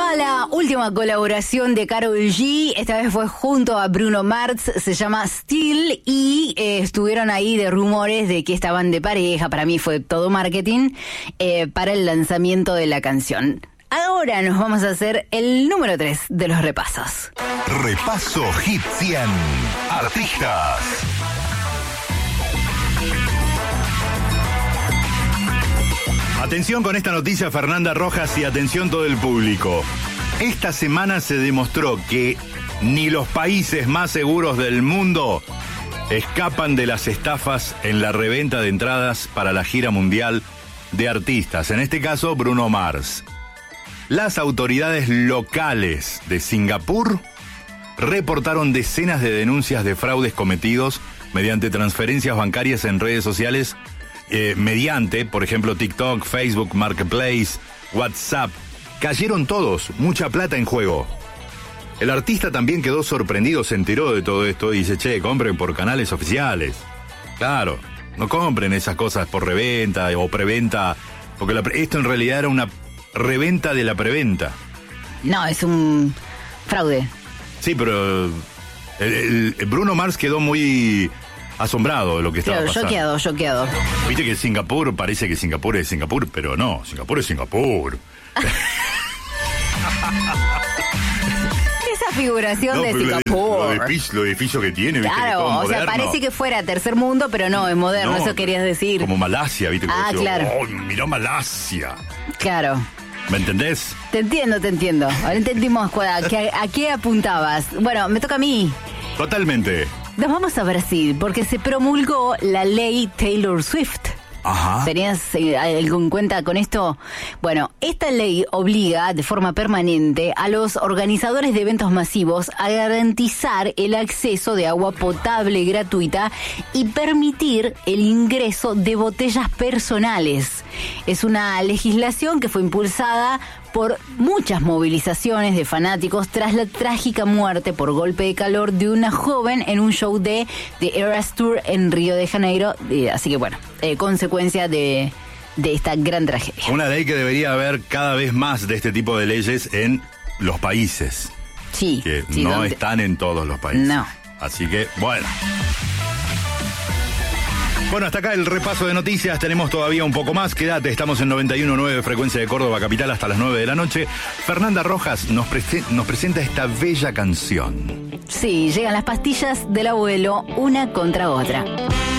Llega la última colaboración de Karol G, esta vez fue junto a Bruno Mars, se llama Still, y estuvieron ahí de rumores de que estaban de pareja. Para mí fue todo marketing para el lanzamiento de la canción. Ahora nos vamos a hacer el número 3 de los repasos. Repaso Hit 100. Artistas. Atención con esta noticia, Fernanda Rojas, y atención todo el público. Esta semana se demostró que ni los países más seguros del mundo escapan de las estafas en la reventa de entradas para la gira mundial de artistas, en este caso Bruno Mars. Las autoridades locales de Singapur reportaron decenas de denuncias de fraudes cometidos mediante transferencias bancarias en redes sociales, mediante, por ejemplo, TikTok, Facebook, Marketplace, WhatsApp. Cayeron todos, mucha plata en juego. El artista también quedó sorprendido, se enteró de todo esto y dice, che, compren por canales oficiales. Claro, no compren esas cosas por reventa o preventa, porque esto en realidad era una reventa de la preventa. No, es un fraude. Sí, pero el Bruno Mars quedó muy asombrado de lo que estaba pasando. Choqueado. Viste que Singapur, parece que Singapur es Singapur, pero no, Singapur es Singapur. Esa figuración de Singapur. Lo edificio que tiene, ¿viste? Claro, todo o moderno. sea, parece que fuera tercer mundo, pero no, es moderno, no, eso querías decir. Como Malasia, ¿viste? Claro. Oh, mirá Malasia. Claro. ¿Me entendés? Te entiendo. Ahora entendimos a qué apuntabas. Bueno, me toca a mí. Totalmente. Nos vamos a Brasil porque se promulgó la ley Taylor Swift. Ajá. ¿Tenías algo en cuenta con esto? Bueno, esta ley obliga de forma permanente a los organizadores de eventos masivos a garantizar el acceso de agua potable gratuita y permitir el ingreso de botellas personales. Es una legislación que fue impulsada por muchas movilizaciones de fanáticos tras la trágica muerte por golpe de calor de una joven en un show de Eras Tour en Río de Janeiro. Así que bueno, consecuencia de esta gran tragedia. Una ley que debería haber cada vez más de este tipo de leyes en los países. Sí. Que no están en todos los países. No. Así que, bueno. Bueno, hasta acá el repaso de noticias. Tenemos todavía un poco más. Quédate, estamos en 91.9 frecuencia de Córdoba Capital hasta las 9 de la noche. Fernanda Rojas nos presenta esta bella canción. Sí, llegan las pastillas del abuelo una contra otra.